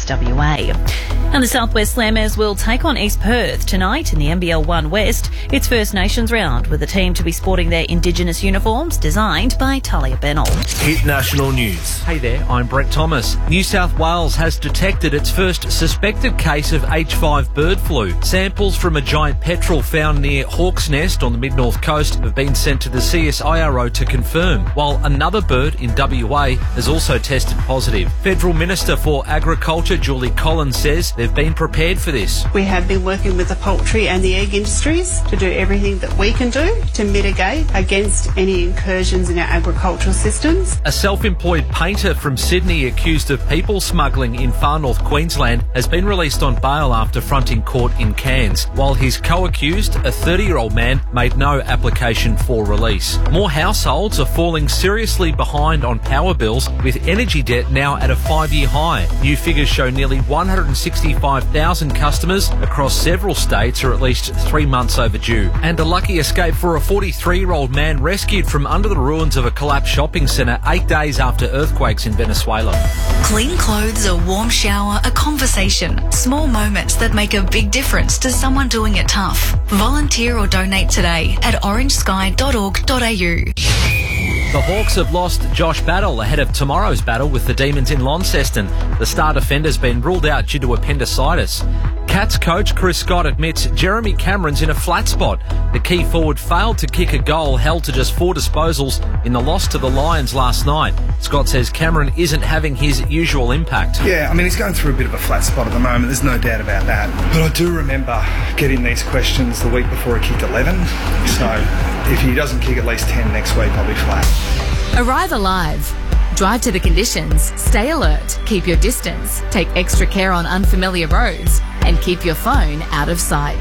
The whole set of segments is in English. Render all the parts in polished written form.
Sports WA. And the Southwest Slammers will take on East Perth tonight in the NBL 1 West. It's First Nations round, with the team to be sporting their Indigenous uniforms designed by Talia Bennell. Hit National News. Hey there, I'm Brett Thomas. New South Wales has detected its first suspected case of H5 bird flu. Samples from a giant petrel found near Hawk's Nest on the mid-north coast have been sent to the CSIRO to confirm, while another bird in WA has also tested positive. Federal Minister for Agriculture Julie Collins says they've been prepared for this. We have been working with the poultry and the egg industries to do everything that we can do to mitigate against any incursions in our agricultural systems. A self-employed painter from Sydney accused of people smuggling in far north Queensland has been released on bail after fronting court in Cairns, while his co-accused, a 30-year-old man, made no application for release. More households are falling seriously behind on power bills, with energy debt now at a 5-year high. New figures show nearly 165,000 customers across several states are at least 3 months overdue. And a lucky escape for a 43-year-old man rescued from under the ruins of a collapsed shopping centre 8 days after earthquakes in Venezuela. Clean clothes, a warm shower, a conversation. Small moments that make a big difference to someone doing it tough. Volunteer or donate today at orangesky.org.au. The Hawks have lost Josh Battle ahead of tomorrow's battle with the Demons in Launceston. The star defender's been ruled out due to appendicitis. Cats coach Chris Scott admits Jeremy Cameron's in a flat spot. The key forward failed to kick a goal, held to just 4 disposals in the loss to the Lions last night. Scott says Cameron isn't having his usual impact. Yeah, I mean, he's going through a bit of a flat spot at the moment, there's no doubt about that. But I do remember getting these questions the week before he kicked 11, so if he doesn't kick at least 10 next week, I'll be flat. Arrive alive. Drive to the conditions, stay alert, keep your distance, take extra care on unfamiliar roads, and keep your phone out of sight.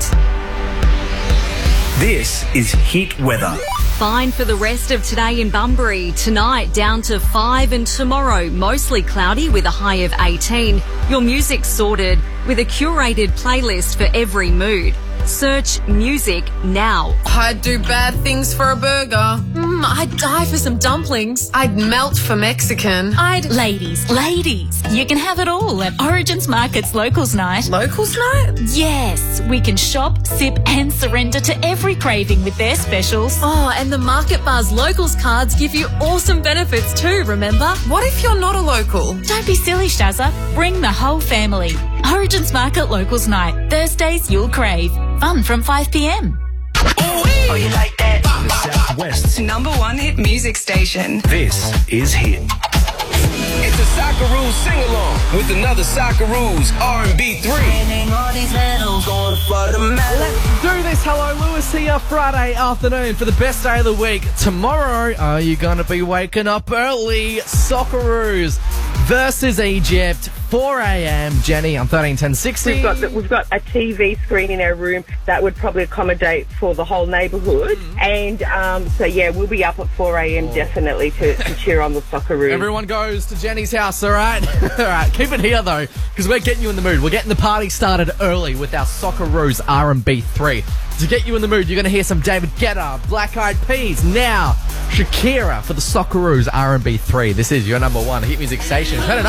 This is Hit Weather. Fine for the rest of today in Bunbury. Tonight down to 5 and tomorrow mostly cloudy with a high of 18. Your music sorted with a curated playlist for every mood. Search music now. I'd do bad things for a burger. I'd die for some dumplings. I'd melt for Mexican. Ladies, you can have it all at Origins Market's Locals Night. Locals night? Yes, we can shop, sip and surrender to every craving with their specials. Oh, and the Market Bars Locals cards give you awesome benefits too, remember? What if you're not a local? Don't be silly, Shazza. Bring the whole family. Origins Market Locals Night. Thursdays you'll crave. Fun from 5 p.m. Oh, you like that? The Southwest's #1 hit music station. This is Hit. It's a Socceroos sing-along with another Socceroos R&B 3. Let's do this. Hello, Lewis here. Friday afternoon for the best day of the week. Tomorrow, are you going to be waking up early? Socceroos versus Egypt, 4 a.m. Jenny on 131060. We've got a TV screen in our room that would probably accommodate for the whole neighbourhood. And so, yeah, we'll be up at 4 a.m. definitely to cheer on the Socceroos. Everyone goes to Jenny's house, all right? All right, keep it here, though, because we're getting you in the mood. We're getting the party started early with our Socceroos R&B 3. To get you in the mood, you're going to hear some David Guetta, Black Eyed Peas, now Shakira for the Socceroos R&B 3. This is your #1 hit music station. Turn it up.